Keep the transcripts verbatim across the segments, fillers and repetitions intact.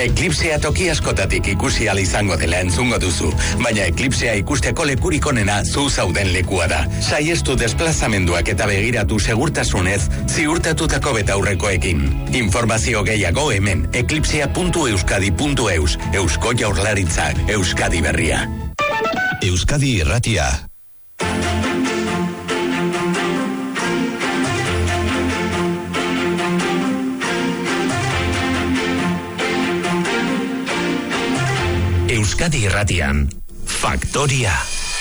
Eklipsea toki askotatik ikusi ahal izango dela entzungo duzu, baina eklipsea ikusteko lekurik onena zu zauden lekua da. Saiestu desplazamenduak eta begiratu segurtasunez ziurtatutako betaurrekoekin. Informazio gehiago hemen eklipsea puntu euskadi puntu eus. Eusko Jaurlaritzak, Euskadi berria. Euskadi irratia. Euskadi irratian, Faktoria.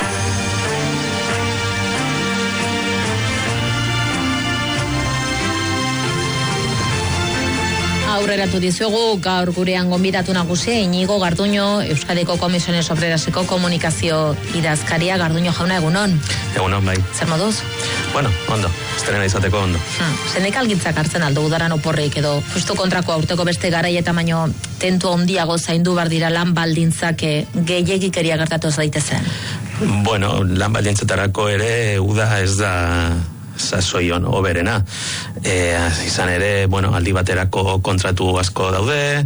Aurreratu dizuegu gaur gurean gonbidatu nagusia Iñigo Garduño, Euskadiko Komisiones Obreraseko komunikazio idazkaria. Garduño jauna, egunon. Egunon, bai. Zer moduz? Bueno, ondo, estrena izateko ondo. Hmm. Sindikalgintzak hartzen aldo udaran oporreik edo justu kontrako aurteko beste garai eta baino tentu handiago zaindu bar dira lan baldintzak gehiegikeria gertatu ez daitezen. Bueno, lan baldintzetarako ere uda ez da sasoion oberena. E, izan ere, bueno, aldi baterako kontratu asko daude,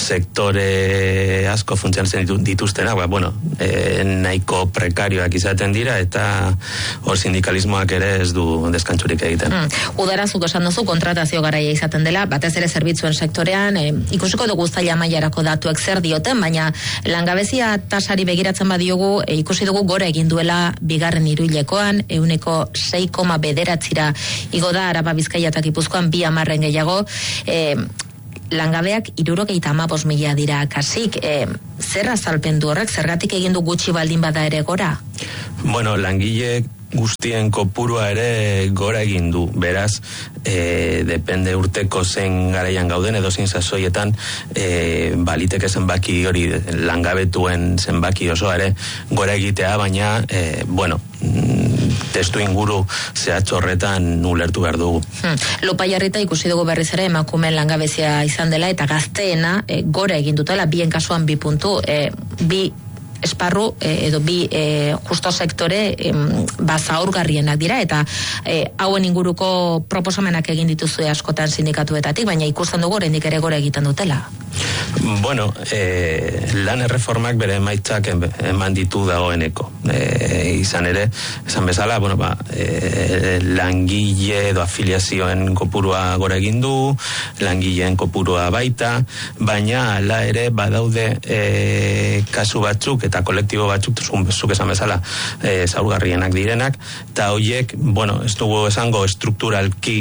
sektore asko funtzionatzen dituztenak, ba, bueno, e, nahiko prekarioak izaten dira eta hor sindikalismoak ere ez du deskantzurik egiten. Mm. Udara zuk esan duzu kontratazio garaia izaten dela, batez ere zerbitzuen sektorean, e, ikusiko dugu zaila mailarako datuek zer dioten, baina langabezia tasari begiratzen badiogu, e, ikusi dugu gora egin duela bigarren hiruhilekoan, ehuneko sei koma bederatzi zira igo da Araba, Bizkaia eta Gipuzkoan bi hamarren gehiago. E, langabeak hirurogeita hamabost mila dira kasik. E, zer azalpen du horrek, zergatik egin du gutxi baldin bada ere gora? Bueno, langile guztien kopurua ere gora egin du, beraz e, depende urteko zen garaian gauden edo zein sasoietan e, baliteke zenbaki hori langabetuen zenbaki osoa ere gora egitea, baina e, bueno, testu inguru zehatz horretan ulertu behar dugu. Hmm. Lupa jarrita ikusi dugu berriz ere emakumeen langabezia izan dela eta gazteena e, gora egin dutela, bien kasuan bi puntu, e, bi esparru eh, edo bi eh, justo sektore eh, bazaurgarrienak dira eta eh, hauen inguruko proposamenak egin dituzue askotan sindikatuetatik, baina ikusten dugu oraindik ere gora egiten dutela. Bueno, eh, lan erreformak bere emaitzak eman ditu dagoeneko. Eh, izan ere, esan bezala, bueno, ba, eh, langile edo afiliazioen kopurua gora egin du, langileen kopurua baita, baina hala ere badaude eh, kasu batzuk eta kolektibo batzuk, zuk esan bezala, e, zaurgarrienak direnak, eta horiek, bueno, ez dugu esango strukturalki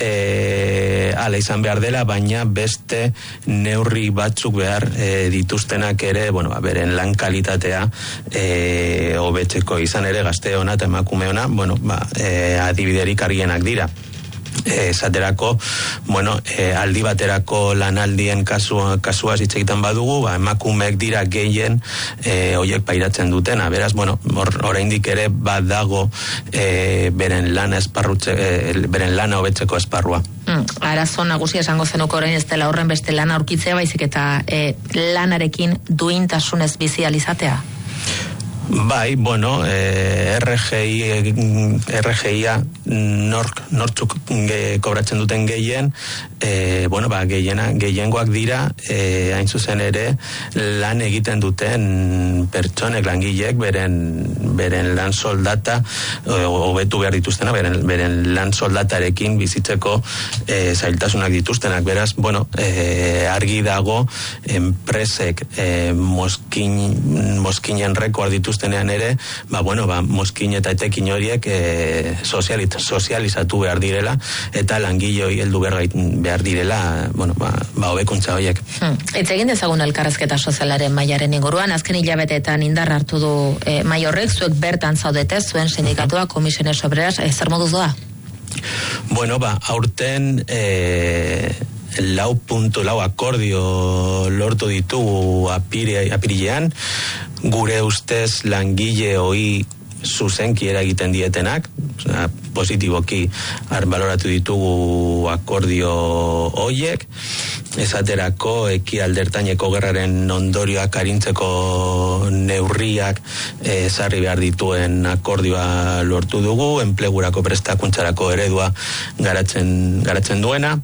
e, ala izan behar dela, baina beste neurri batzuk behar e, dituztenak ere, bueno, beren lan kalitatea e, hobetzeko. Izan ere gazteona eta emakumeona, bueno, ba, e, adibiderik argienak dira. Esaterako, bueno, e, aldi baterako lanaldien kasua, kasua hitz egiten badugu, ba, emakumeek dira gehien e, hoiek pairatzen dutena. Beraz, bueno, or, oraindik ere badago e, beren lana esparrutze, e, beren lana hobetzeko esparrua. Mm, arazo nagusia esango zenuko orain ez dela horren beste lana aurkitzea, baizik eta e, lanarekin duintasunez bizi ahal izatea. Bai, bueno, eh, R G I, R G I-a nork, nortzuk ge, kobratzen duten gehien, eh, bueno, ba, gehiena, gehiengoak dira, eh, hain zuzen ere, lan egiten duten pertsonek, langileek, beren, beren lan soldata, hobetu behar dituztenak, beren, beren lan soldatarekin bizitzeko eh, zailtasunak dituztenak. Beraz, bueno, eh, argi dago, enpresek eh, moskin, moskinen rekoar dituzten tenean ere, ba, bueno, ba, moskin eta etekin horiek e, sozializ, sozializatu behar direla eta langile hori heldu behar direla, bueno, ba, ba hobekuntza horiek. Hmm. Etz egin dezagun elkarrezketa sozialaren mailaren inguruan, azken hilabeteetan indar hartu du e, mai horrek, zuek bertan zaudete, zuen sindikatua, Komisiones Obreras, e, zer moduz doa? Bueno, ba, aurten e, lau puntu lau akordio lortu ditugu apire, apirilean, gure ustez langile hoi zuzenki eragiten dietenak, positiboki baloratu ditugu akordio hoiek, esaterako ekialdertaineko gerraren ondorioak arintzeko neurriak ezarri eh, behar dituen akordioa lortu dugu, enplegurako prestakuntzarako eredua garatzen, garatzen duena,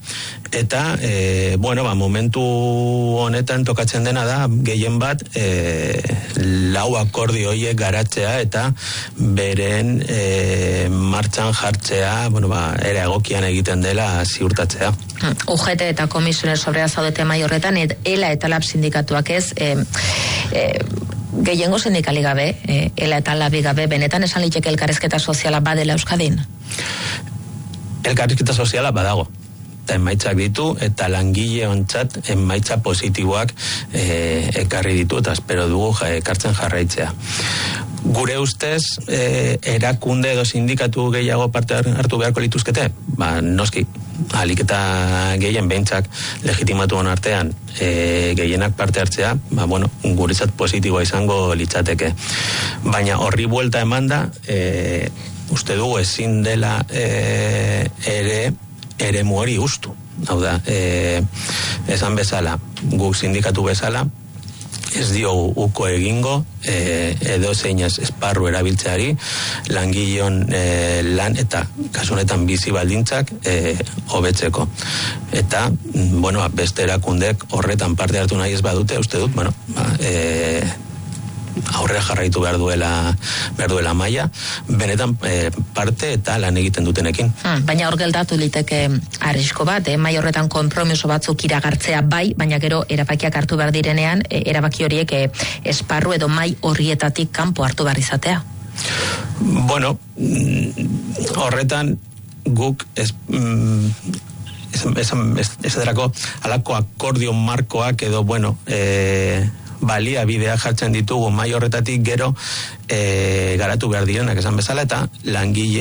Eta, e, bueno, ba, momentu honetan tokatzen dena da, gehien bat, e, lau akordio horiek garatzea eta beren e, martxan jartzea, bueno, ba, ere egokian egiten dela ziurtatzea. U G T eta komisiones sobrea zaudete mai horretan, et, ELA eta LAB sindikatuak ez, e, e, gehiengo sindikali gabe, e, ELA eta LAB gabe, benetan esan liteke elkarrizketa soziala badela Euskadin? Elkarrizketa soziala badago. Eta emaitzak ditu, eta langile ontzat emaitza positiboak e, ekarri ditu, eta espero dugu ja, ekartzen jarraitzea. Gure ustez, e, erakunde edo sindikatu gehiago parte hartu beharko lituzkete? Ba, noski, ahalik eta gehien behintzak legitimatu hon artean e, gehienak parte hartzea, ba, bueno, guretzat positiboa izango litzateke. Baina horri buelta emanda, e, uste dugu ezin dela e, ere eremu hori ustu. Hau da, e, esan bezala, guk sindikatu bezala, ez dio uko egingo e, edo zein esparru erabiltzeari langileon e, lan eta kasu honetan bizi baldintzak e, hobetzeko. Eta, bueno, beste erakundek horretan parte hartu nahi ez badute, uste dut, bueno, ba, e, aurrera jarraitu behar duela behar duela maila, benetan e, parte eta lan egiten dutenekin. Hmm, baina hor geldatu liteke arrisko bat, eh? Mai horretan konpromiso batzuk iragartzea bai, baina gero erabakiak hartu behar direnean, e, erabaki horiek e, esparru edo mai horrietatik kanpo hartu behar izatea. Bueno, horretan guk ez... Mm, esan esaterako alako akordio markoak edo, bueno, e, balia bidea jartzen ditugu mai horretatik gero e, garatu behar direnak esan bezala, eta langile